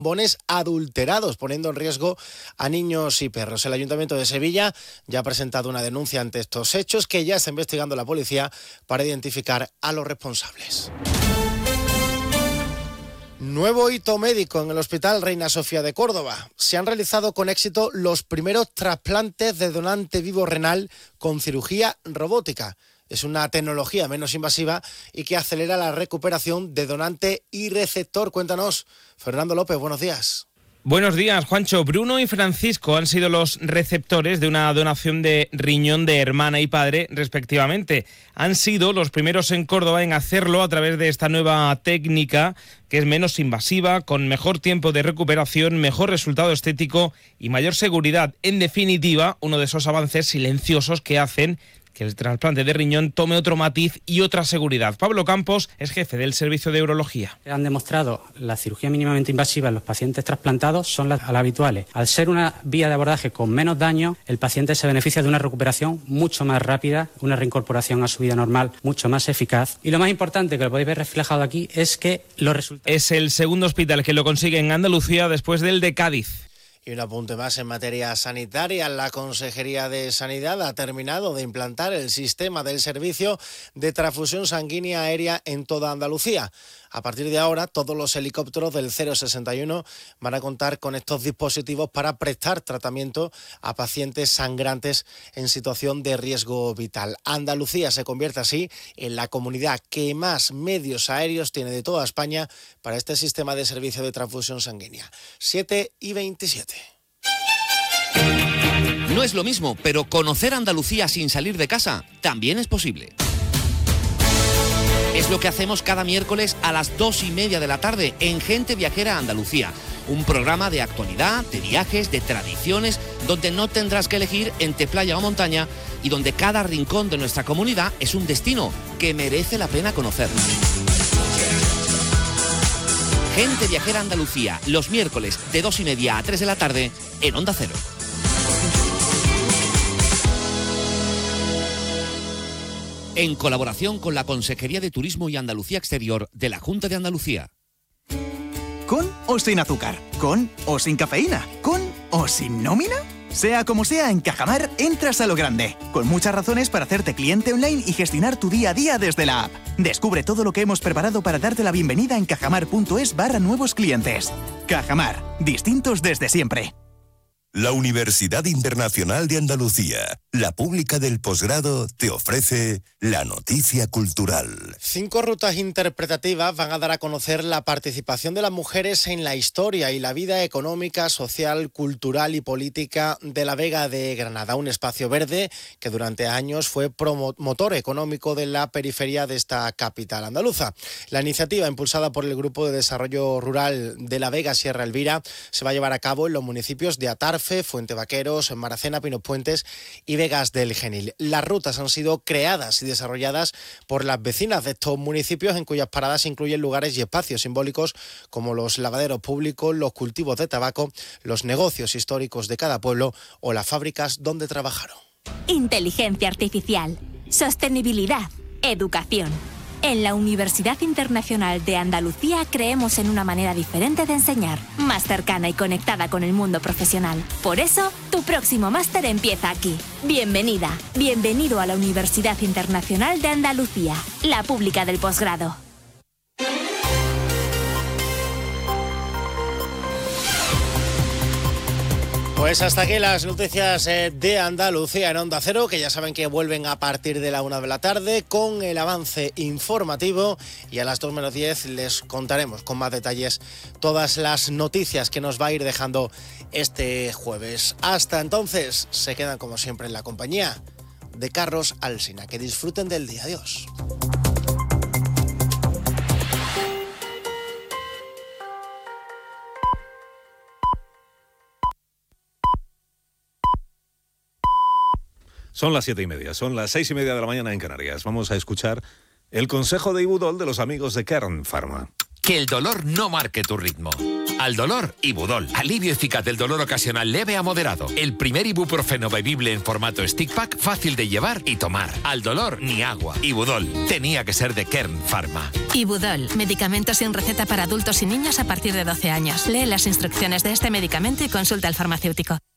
bombones adulterados, poniendo en riesgo a niños y perros. El Ayuntamiento de Sevilla ya ha presentado una denuncia ante estos hechos que ya está investigando la policía para identificar a los responsables. Nuevo hito médico en el Hospital Reina Sofía de Córdoba. Se han realizado con éxito los primeros trasplantes de donante vivo renal con cirugía robótica. Es una tecnología menos invasiva y que acelera la recuperación de donante y receptor. Cuéntanos, Fernando López, buenos días. Buenos días, Juancho. Bruno y Francisco han sido los receptores de una donación de riñón de hermana y padre, respectivamente. Han sido los primeros en Córdoba en hacerlo a través de esta nueva técnica que es menos invasiva, con mejor tiempo de recuperación, mejor resultado estético y mayor seguridad. En definitiva, uno de esos avances silenciosos que hacen que el trasplante de riñón tome otro matiz y otra seguridad. Pablo Campos es jefe del Servicio de Urología. Han demostrado la cirugía mínimamente invasiva en los pacientes trasplantados son las habituales. Al ser una vía de abordaje con menos daño, el paciente se beneficia de una recuperación mucho más rápida, una reincorporación a su vida normal mucho más eficaz. Y lo más importante, que lo podéis ver reflejado aquí, es que los resultados... Es el segundo hospital que lo consigue en Andalucía después del de Cádiz. Y un apunte más en materia sanitaria. La Consejería de Sanidad ha terminado de implantar el sistema del servicio de transfusión sanguínea aérea en toda Andalucía. A partir de ahora, todos los helicópteros del 061 van a contar con estos dispositivos para prestar tratamiento a pacientes sangrantes en situación de riesgo vital. Andalucía se convierte así en la comunidad que más medios aéreos tiene de toda España para este sistema de servicio de transfusión sanguínea. 7:27. No es lo mismo, pero conocer Andalucía sin salir de casa también es posible. Es lo que hacemos cada miércoles a las 2:30 de la tarde en Gente Viajera Andalucía. Un programa de actualidad, de viajes, de tradiciones, donde no tendrás que elegir entre playa o montaña y donde cada rincón de nuestra comunidad es un destino que merece la pena conocer. Gente Viajera Andalucía, los miércoles de 2:30 a 3 de la tarde en Onda Cero. En colaboración con la Consejería de Turismo y Andalucía Exterior de la Junta de Andalucía. ¿Con o sin azúcar? ¿Con o sin cafeína? ¿Con o sin nómina? Sea como sea, en Cajamar entras a lo grande, con muchas razones para hacerte cliente online y gestionar tu día a día desde la app. Descubre todo lo que hemos preparado para darte la bienvenida en cajamar.es/nuevos clientes. Cajamar, distintos desde siempre. La Universidad Internacional de Andalucía, la pública del posgrado, te ofrece la noticia cultural. 5 rutas interpretativas van a dar a conocer la participación de las mujeres en la historia y la vida económica, social, cultural y política de la Vega de Granada, un espacio verde que durante años fue promotor económico de la periferia de esta capital andaluza. La iniciativa, impulsada por el Grupo de Desarrollo Rural de la Vega Sierra Elvira, se va a llevar a cabo en los municipios de Atarfe, Fuente Vaqueros, Maracena, Pinos Puentes y Vegas del Genil. Las rutas han sido creadas y desarrolladas por las vecinas de estos municipios, en cuyas paradas incluyen lugares y espacios simbólicos como los lavaderos públicos, los cultivos de tabaco, los negocios históricos de cada pueblo o las fábricas donde trabajaron. Inteligencia artificial, sostenibilidad, educación. En la Universidad Internacional de Andalucía creemos en una manera diferente de enseñar, más cercana y conectada con el mundo profesional. Por eso, tu próximo máster empieza aquí. Bienvenida, bienvenido a la Universidad Internacional de Andalucía, la pública del posgrado. Pues hasta aquí las noticias de Andalucía en Onda Cero, que ya saben que vuelven a partir de la 1 de la tarde con el avance informativo, y a las 2:10 les contaremos con más detalles todas las noticias que nos va a ir dejando este jueves. Hasta entonces, se quedan como siempre en la compañía de Carlos Alsina. Que disfruten del día. Adiós. Son las 7:30, son las 6:30 de la mañana en Canarias. Vamos a escuchar el consejo de Ibudol de los amigos de Kern Pharma. Que el dolor no marque tu ritmo. Aldolor, Ibudol. Alivio eficaz del dolor ocasional leve a moderado. El primer ibuprofeno bebible en formato stick pack, fácil de llevar y tomar. Aldolor ni agua. Ibudol. Tenía que ser de Kern Pharma. Ibudol, medicamento sin receta para adultos y niños a partir de 12 años. Lee las instrucciones de este medicamento y consulta al farmacéutico.